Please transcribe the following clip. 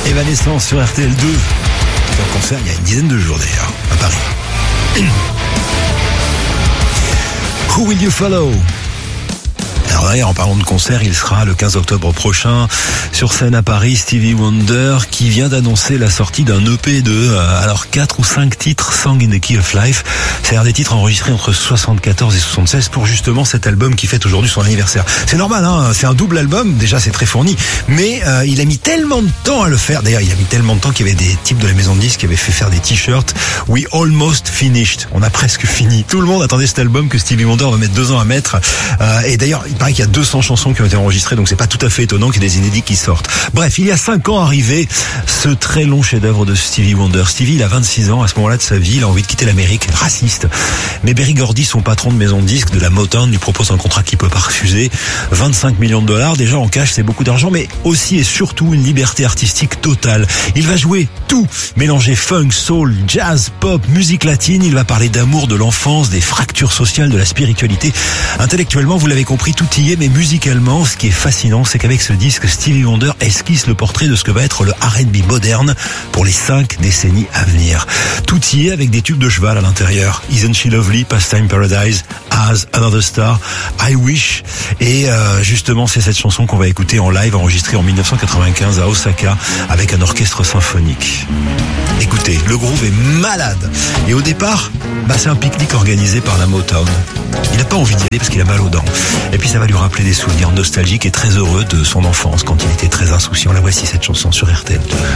Evanescence sur RTL2. C'était en concert il y a une dizaine de jours d'ailleurs, à Paris. Who Will You Follow? Alors d'ailleurs, en parlant de concert, il sera le 15 octobre prochain sur scène à Paris, Stevie Wonder, qui vient d'annoncer la sortie d'un EP de 4 ou 5 titres, Song in the Key of Life. C'est-à-dire des titres enregistrés entre 74 et 76 pour justement cet album qui fête aujourd'hui son anniversaire. C'est normal, hein, c'est un double album, déjà c'est très fourni, mais il a mis tellement de temps à le faire. D'ailleurs, il a mis tellement de temps qu'il y avait des types de la maison de disques qui avaient fait faire des t-shirts. We almost finished. On a presque fini. Tout le monde attendait cet album que Stevie Wonder va mettre 2 ans à mettre. Et d'ailleurs, il paraît qu'il y a 200 chansons qui ont été enregistrées, donc c'est pas tout à fait étonnant qu'il y ait des inédits qui sortent. Bref, il y a 5 ans arrivé ce très long chef-d'œuvre de Stevie Wonder. Stevie, il a 26 ans à ce moment-là de sa vie, il a envie de quitter l'Amérique, raciste. Mais Berry Gordy, son patron de maison de disques, de la Motown, lui propose un contrat qu'il peut pas refuser. 25 millions de dollars, déjà en cash, c'est beaucoup d'argent, mais aussi et surtout une liberté artistique totale. Il va jouer tout, mélanger funk, soul, jazz, pop, musique latine. Il va parler d'amour, de l'enfance, des fractures sociales, de la spiritualité. Intellectuellement, vous l'avez compris, tout y est, mais musicalement, ce qui est fascinant, c'est qu'avec ce disque, Stevie Wonder esquisse le portrait de ce que va être le R&B moderne pour les 5 décennies à venir. Tout y est avec des tubes de cheval à l'intérieur. Isn't She Lovely, Pastime Paradise, As Another Star, I Wish. Et justement, c'est cette chanson qu'on va écouter en live, enregistrée en 1995 à Osaka avec un orchestre symphonique. Écoutez, le groove est malade. Et au départ, c'est un pique-nique organisé par la Motown. Il n'a pas envie d'y aller parce qu'il a mal aux dents. Et puis ça va lui rappeler des souvenirs nostalgiques et très heureux de son enfance quand il était très insouciant. La voici, cette chanson sur RTL2.